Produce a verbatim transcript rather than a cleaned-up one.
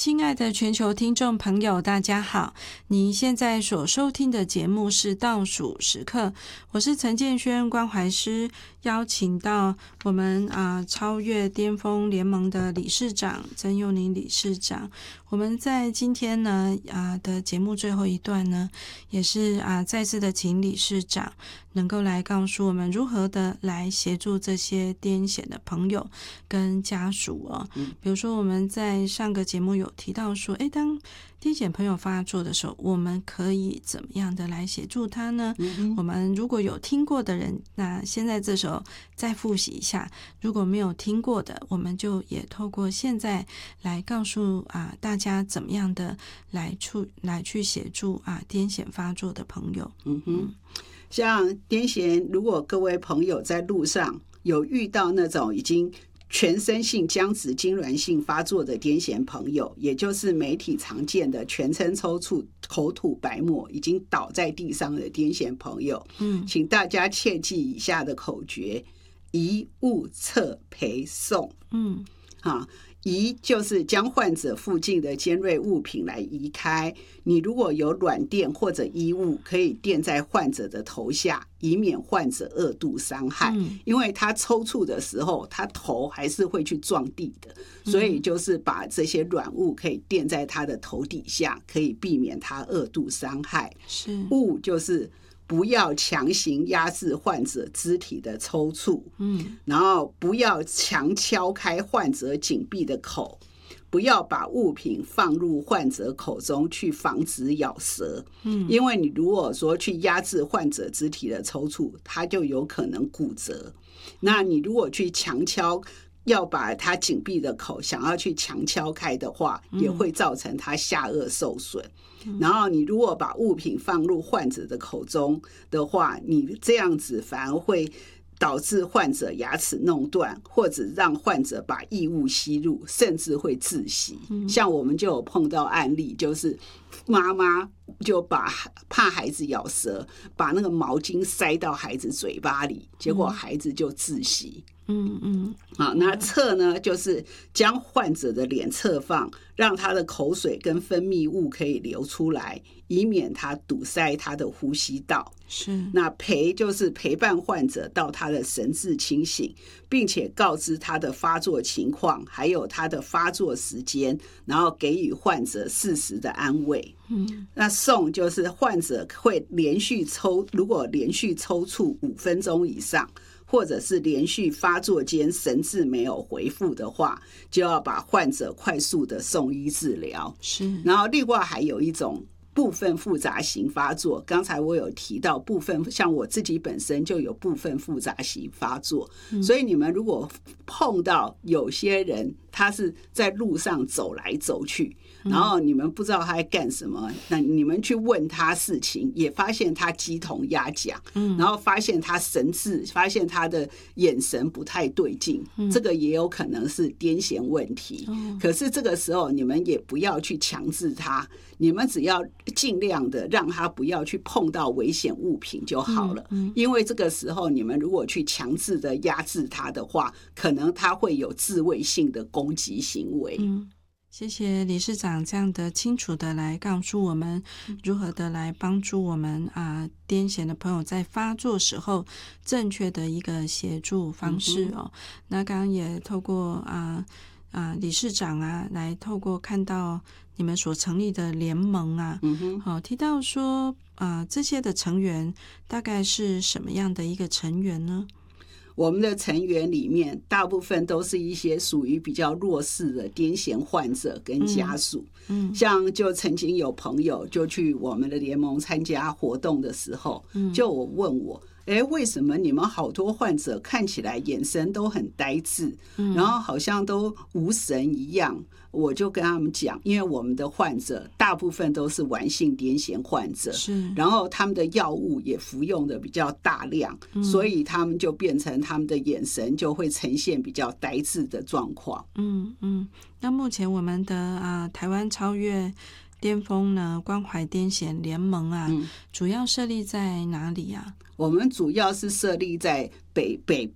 亲爱的全球听众朋友，大家好！你现在所收听的节目是倒数时刻，我是陈建轩关怀师，邀请到我们啊、呃、超越巅峰联盟的理事长曾佑宁理事长。我们在今天呢啊、呃、的节目最后一段呢，也是啊、呃、再次的请理事长能够来告诉我们如何的来协助这些癫痫的朋友跟家属哦。嗯、比如说我们在上个节目有提到说，诶，当癫痫朋友发作的时候，我们可以怎么样的来协助他呢？嗯、我们如果有听过的人，那现在这时候再复习一下；如果没有听过的，我们就也透过现在来告诉啊大家怎么样的来处来去协助啊癫痫发作的朋友。 嗯哼，像癫痫，如果各位朋友在路上有遇到那种已经全身性僵直痉挛性发作的癫痫朋友，也就是媒体常见的全身抽搐、口吐白沫、已经倒在地上的癫痫朋友，嗯，请大家切记以下的口诀：移、物、测、陪、送。嗯，好。移就是将患者附近的尖锐物品来移开，你如果有软垫或者衣物，可以垫在患者的头下，以免患者二度伤害。嗯、因为他抽搐的时候，他头还是会去撞地的，所以就是把这些软物可以垫在他的头底下，可以避免他二度伤害。是物就是不要强行压制患者肢体的抽搐，嗯，然后不要强敲开患者紧闭的口，不要把物品放入患者口中去防止咬舌，嗯，因为你如果说去压制患者肢体的抽搐，它就有可能骨折。那你如果去强敲，要把它紧闭的口想要去强敲开的话，也会造成它下颚受损。然后你如果把物品放入患者的口中的话，你这样子反而会导致患者牙齿弄断，或者让患者把异物吸入，甚至会窒息。嗯、像我们就有碰到案例，就是妈妈就把怕孩子咬舌，把那个毛巾塞到孩子嘴巴里，结果孩子就窒息。嗯嗯，好，那侧呢，就是将患者的脸侧放，让他的口水跟分泌物可以流出来，以免他堵塞他的呼吸道。是，那陪就是陪伴患者到他的神志清醒，并且告知他的发作情况，还有他的发作时间，然后给予患者适时的安慰。嗯，那送就是患者会连续抽，如果连续抽搐五分钟以上，或者是连续发作间神志没有恢复的话，就要把患者快速的送医治疗。是，然后另外还有一种部分复杂型发作，刚才我有提到部分，像我自己本身就有部分复杂型发作，嗯、所以你们如果碰到有些人他是在路上走来走去，然后你们不知道他在干什么，那你们去问他事情，也发现他鸡同鸭讲，嗯、然后发现他神志，发现他的眼神不太对劲，嗯、这个也有可能是癫痫问题。嗯、可是这个时候你们也不要去强制他，你们只要尽量的让他不要去碰到危险物品就好了。嗯嗯、因为这个时候你们如果去强制的压制他的话，可能他会有自卫性的攻击行为。嗯， 谢谢理事长这样的清楚的来告诉我们如何的来帮助我们啊癫痫的朋友在发作时候正确的一个协助方式哦。嗯、那刚刚也透过啊啊理事长啊来透过看到你们所成立的联盟啊，嗯哼，好、哦、提到说啊这些的成员大概是什么样的一个成员呢？ 我们的成员里面大部分都是一些属于比较弱势的癫痫患者跟家属。嗯嗯、像就曾经有朋友就去我们的联盟参加活动的时候，嗯、就我问我，哎，为什么你们好多患者看起来眼神都很呆滞，嗯、然后好像都无神一样？我就跟他们讲，因为我们的患者大部分都是晚性癫痫患者，是，然后他们的药物也服用的比较大量，嗯、所以他们就变成他们的眼神就会呈现比较呆滞的状况。 嗯嗯，那目前我们的啊台湾超越巅峰呢关怀癫痫联盟啊，嗯、主要设立在哪里啊？ 我们主要是设立在北北